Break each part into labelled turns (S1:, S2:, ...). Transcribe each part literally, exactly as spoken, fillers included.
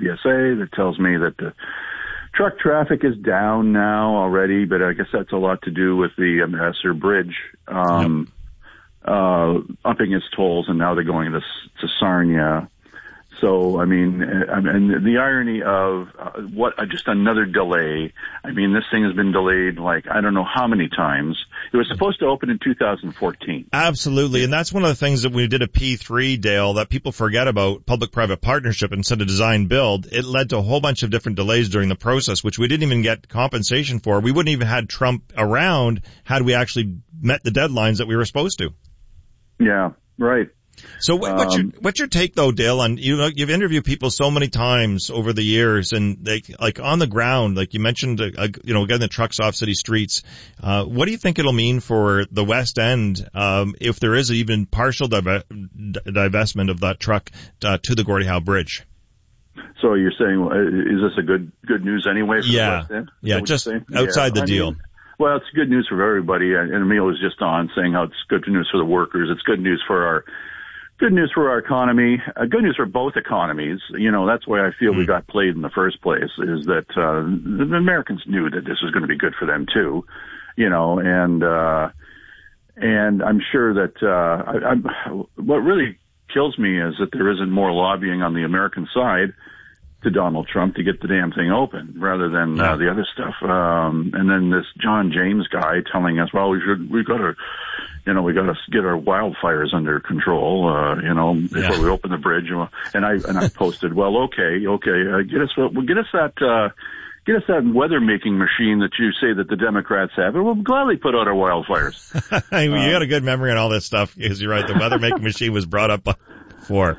S1: B S A that tells me that the truck traffic is down now already, but I guess that's a lot to do with the Ambassador Bridge um, yep. uh, upping its tolls, and now they're going to, to Sarnia. So, I mean, and the irony of uh, what uh, just another delay. I mean, this thing has been delayed like I don't know how many times. It was supposed to open in two thousand fourteen.
S2: Absolutely, and that's one of the things that we did a P three, Dale, that people forget about public-private partnership instead of design-build. It led to a whole bunch of different delays during the process, which we didn't even get compensation for. We wouldn't even had Trump around had we actually met the deadlines that we were supposed to.
S1: Yeah, right.
S2: So what, what's your what's your take though, Dale? On you know you've interviewed people so many times over the years, and they like on the ground, like you mentioned, uh, you know, getting the trucks off city streets. Uh, what do you think it'll mean for the West End um, if there is even partial dive- divestment of that truck uh, to the Gordie Howe Bridge?
S1: So you're saying, is this a good good news anyway? For
S2: yeah,
S1: the West End?
S2: yeah, just outside
S1: yeah.
S2: the deal.
S1: I mean, well, it's good news for everybody, and Emil was just on saying how it's good news for the workers. It's good news for our Good news for our economy. Uh, good news for both economies. You know, that's why I feel mm. we got played in the first place, is that uh, the Americans knew that this was going to be good for them too. You know, and uh, and I'm sure that uh, I, I'm, what really kills me is that there isn't more lobbying on the American side to Donald Trump to get the damn thing open, rather than yeah. uh, the other stuff. Um, and then this John James guy telling us, well, we should, we got to, you know, we got to get our wildfires under control, uh, you know, before yeah. we open the bridge. And I, and I posted, well, okay, okay, uh, get us, well, get us that, uh, get us that weather making machine that you say that the Democrats have, and we'll gladly put out our wildfires.
S2: You um, got a good memory on all this stuff, because you're right. The weather making machine was brought up before.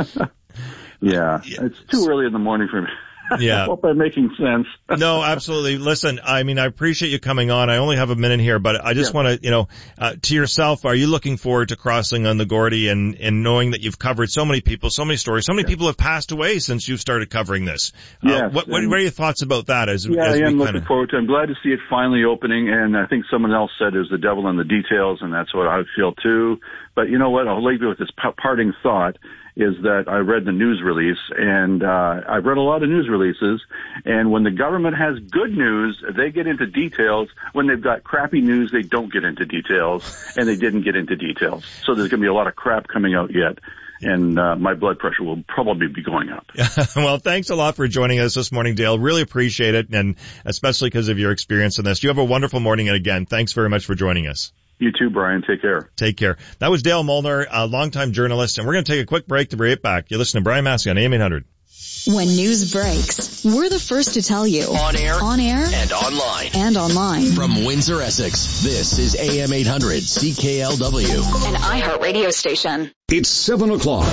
S1: Yeah, it's too early in the morning for me.
S2: Yeah.
S1: I hope I'm making sense.
S2: No, absolutely. Listen, I mean, I appreciate you coming on. I only have a minute here, but I just yeah. want to, you know, uh, to yourself, are you looking forward to crossing on the Gordie and, and knowing that you've covered so many people, so many stories, so many yeah. people have passed away since you've started covering this? Uh,
S1: yes,
S2: what, what, what are your thoughts about that? As,
S1: yeah,
S2: as
S1: I am
S2: we
S1: looking
S2: kinda...
S1: forward to it. I'm glad to see it finally opening, and I think someone else said there's the devil in the details, and that's what I feel too. But you know what? I'll leave you with this parting thought. Is that I read the news release, and uh, I've read a lot of news releases, and when the government has good news, they get into details. When they've got crappy news, they don't get into details, and they didn't get into details. So there's going to be a lot of crap coming out yet, and uh, my blood pressure will probably be going up.
S2: Well, thanks a lot for joining us this morning, Dale. Really appreciate it, and especially because of your experience in this. You have a wonderful morning, and again, thanks very much for joining us.
S1: You too, Brian. Take care.
S2: Take care. That was Dale Molnar, a longtime journalist, and we're going to take a quick break to be right back. You're listening to Brian Massey on A M eight hundred.
S3: When news breaks, we're the first to tell you.
S4: On air.
S3: On air.
S4: And online.
S3: And online.
S4: From Windsor, Essex, this is A M eight hundred C K L W.
S3: An iHeart radio station.
S5: It's seven o'clock.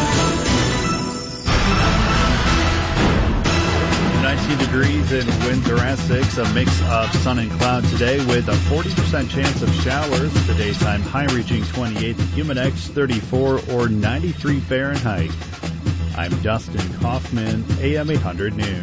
S6: nineteen degrees in Windsor, Essex, a mix of sun and cloud today with a forty percent chance of showers. The daytime high reaching twenty-eight, the Humidex thirty-four or ninety-three Fahrenheit. I'm Dustin Kaufman, A M eight hundred News.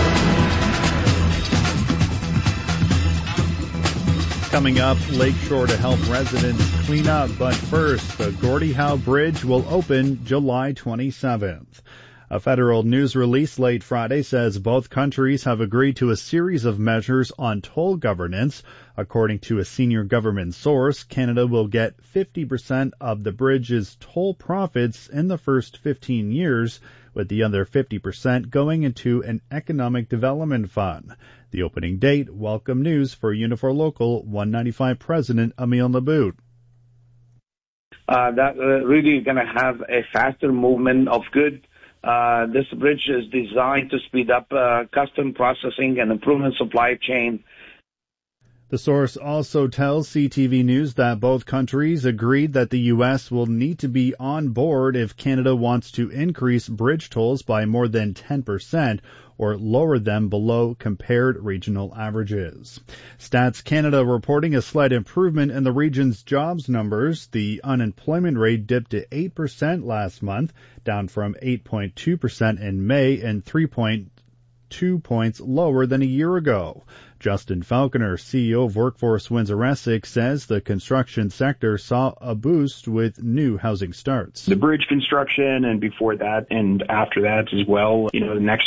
S6: Coming up, Lakeshore to help residents clean up, but first, the Gordie Howe Bridge will open July twenty-seventh. A federal news release late Friday says both countries have agreed to a series of measures on toll governance. According to a senior government source, Canada will get fifty percent of the bridge's toll profits in the first fifteen years, with the other fifty percent going into an economic development fund. The opening date, welcome news for Unifor Local one ninety-five President Emil Nabut.
S7: Uh, that uh, really going to have a faster movement of goods. Uh, this bridge is designed to speed up uh, custom processing and improvement supply chain.
S6: The source also tells C T V News that both countries agreed that the U S will need to be on board if Canada wants to increase bridge tolls by more than ten percent or lower them below compared regional averages. Stats Canada reporting a slight improvement in the region's jobs numbers. The unemployment rate dipped to eight percent last month, down from eight point two percent in May and three point two points lower than a year ago. Justin Falconer, C E O of Workforce Windsor Essex, says the construction sector saw a boost with new housing starts.
S8: The bridge construction and before that and after that as well, you know, the next